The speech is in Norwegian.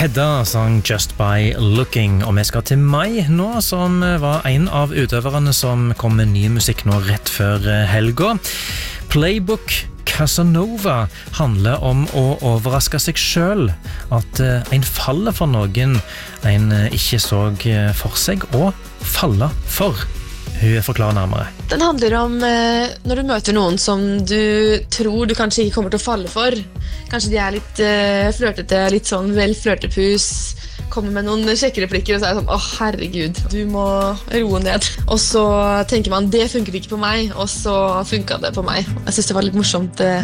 Hedda sang Just By Looking, og vi skal til Mai nå, som var en av utøverne som kom med ny musikk nå rett før helga. Playbook Casanova handler om å overraske seg selv, at en faller for noen en ikke så for seg, og falle for. Hun forklarer nærmere. Den handler om når du møter noen som du tror du kanskje ikke kommer til å falle for. Kanskje de er litt flørtete, litt sånn vel flørtepus, kommer med noen sjekkereplikker og så er det sånn, herregud, du må roe ned. Og så tenker man, det funker ikke på meg, og så funket det på meg. Jeg synes det var litt morsomt